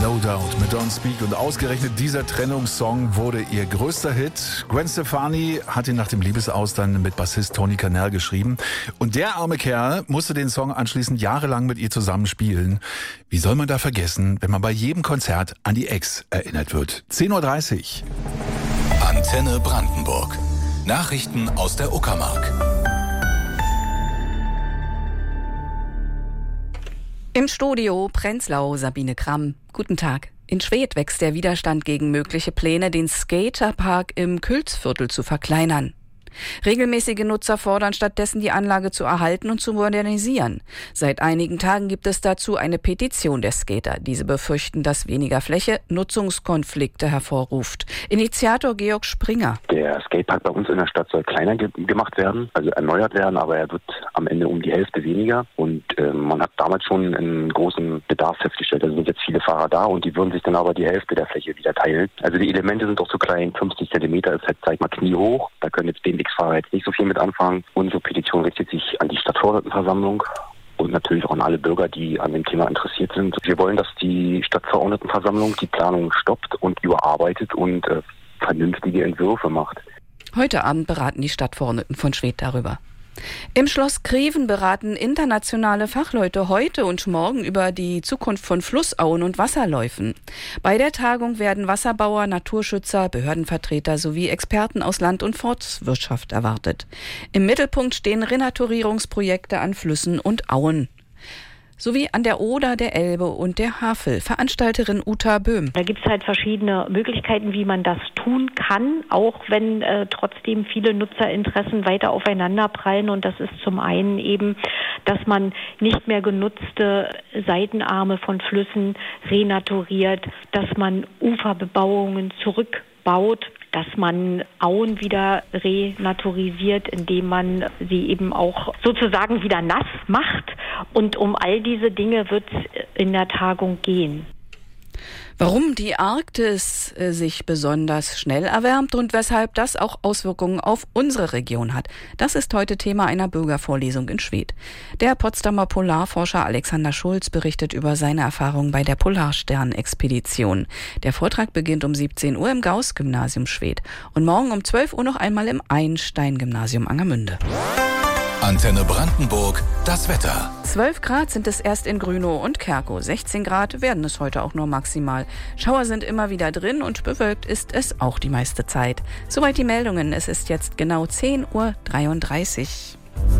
No Doubt mit Don't Speak. Und ausgerechnet dieser Trennungssong wurde ihr größter Hit. Gwen Stefani hat ihn nach dem Liebesaus dann mit Bassist Tony Canal geschrieben. Und der arme Kerl musste den Song anschließend jahrelang mit ihr zusammen spielen. Wie soll man da vergessen, wenn man bei jedem Konzert an die Ex erinnert wird? 10:30 Uhr. Antenne Brandenburg. Nachrichten aus der Uckermark. Im Studio Prenzlau, Sabine Kramm. Guten Tag. In Schwedt wächst der Widerstand gegen mögliche Pläne, den Skaterpark im Külsviertel zu verkleinern. Regelmäßige Nutzer fordern stattdessen, die Anlage zu erhalten und zu modernisieren. Seit einigen Tagen gibt es dazu eine Petition der Skater. Diese befürchten, dass weniger Fläche Nutzungskonflikte hervorruft. Initiator Georg Springer. Der Skatepark bei uns in der Stadt soll kleiner gemacht werden, also erneuert werden, aber er wird am Ende um die Hälfte weniger. Und man hat damals schon einen großen Bedarf festgestellt. Also sind jetzt viele Fahrer da und die würden sich dann aber die Hälfte der Fläche wieder teilen. Also die Elemente sind doch zu klein, 50 Zentimeter ist halt, sag ich mal, kniehoch. Da können jetzt BMX-Fahrer jetzt nicht so viel mit anfangen. Unsere Petition richtet sich an die Stadtverordnetenversammlung und natürlich auch an alle Bürger, die an dem Thema interessiert sind. Wir wollen, dass die Stadtverordnetenversammlung die Planung stoppt und überarbeitet und vernünftige Entwürfe macht. Heute Abend beraten die Stadtverordneten von Schwedt darüber. Im Schloss Greven beraten internationale Fachleute heute und morgen über die Zukunft von Flussauen und Wasserläufen. Bei der Tagung werden Wasserbauer, Naturschützer, Behördenvertreter sowie Experten aus Land- und Forstwirtschaft erwartet. Im Mittelpunkt stehen Renaturierungsprojekte an Flüssen und Auen. Sowie an der Oder, der Elbe und der Havel. Veranstalterin Uta Böhm. Da gibt es halt verschiedene Möglichkeiten, wie man das tun kann, auch wenn trotzdem viele Nutzerinteressen weiter aufeinander prallen. Und das ist zum einen eben, dass man nicht mehr genutzte Seitenarme von Flüssen renaturiert, dass man Uferbebauungen zurückbaut, dass man Auen wieder renaturisiert, indem man sie eben auch sozusagen wieder nass macht. Und um all diese Dinge wird es in der Tagung gehen. Warum die Arktis sich besonders schnell erwärmt und weshalb das auch Auswirkungen auf unsere Region hat, das ist heute Thema einer Bürgervorlesung in Schwedt. Der Potsdamer Polarforscher Alexander Schulz berichtet über seine Erfahrungen bei der Polarstern-Expedition. Der Vortrag beginnt um 17 Uhr im Gauß-Gymnasium Schwedt und morgen um 12 Uhr noch einmal im Einstein-Gymnasium Angermünde. Antenne Brandenburg, das Wetter. 12 Grad sind es erst in Grünow und Kerkow. 16 Grad werden es heute auch nur maximal. Schauer sind immer wieder drin und bewölkt ist es auch die meiste Zeit. Soweit die Meldungen. Es ist jetzt genau 10:33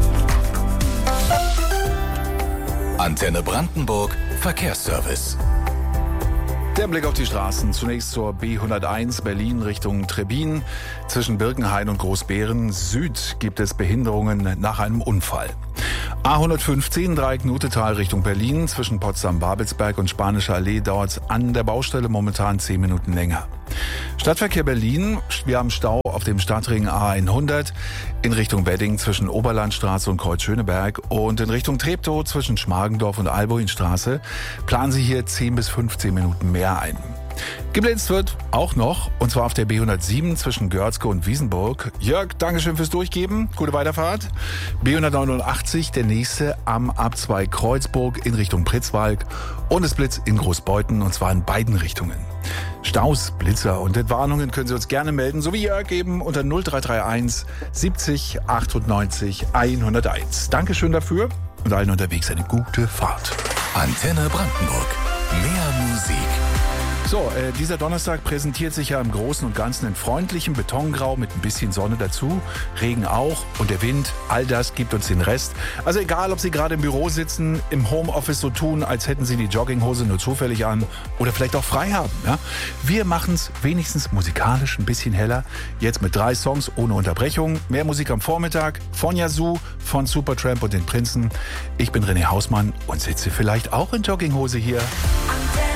Uhr. Antenne Brandenburg, Verkehrsservice. Der Blick auf die Straßen. Zunächst zur B101 Berlin Richtung Trebbin. Zwischen Birkenhain und Großbeeren Süd gibt es Behinderungen nach einem Unfall. A115 Dreieck Nutetal Richtung Berlin. Zwischen Potsdam-Babelsberg und Spanische Allee dauert es an der Baustelle momentan 10 Minuten länger. Stadtverkehr Berlin. Wir haben Stau auf dem Stadtring A100 in Richtung Wedding zwischen Oberlandstraße und Kreuz-Schöneberg und in Richtung Treptow zwischen Schmargendorf und Albuinstraße planen Sie hier 10 bis 15 Minuten mehr ein. Geblitzt wird auch noch, und zwar auf der B107 zwischen Görzke und Wiesenburg. Jörg, Dankeschön fürs Durchgeben. Gute Weiterfahrt. B189, der nächste am A2 Kreuzburg in Richtung Pritzwalk und es blitzt in Großbeuthen und zwar in beiden Richtungen. Staus, Blitzer und Entwarnungen können Sie uns gerne melden, so wie Jörg eben unter 0331 70 98 101. Dankeschön dafür und allen unterwegs eine gute Fahrt. Antenne Brandenburg. Mehr Musik. So, dieser Donnerstag präsentiert sich ja im Großen und Ganzen in freundlichem Betongrau mit ein bisschen Sonne dazu, Regen auch und der Wind, all das gibt uns den Rest. Also egal, ob Sie gerade im Büro sitzen, im Homeoffice so tun, als hätten Sie die Jogginghose nur zufällig an oder vielleicht auch frei haben. Ja? Wir machen es wenigstens musikalisch ein bisschen heller, jetzt mit 3 Songs ohne Unterbrechung. Mehr Musik am Vormittag von Yazoo, von Supertramp und den Prinzen. Ich bin René Hausmann und sitze vielleicht auch in Jogginghose hier.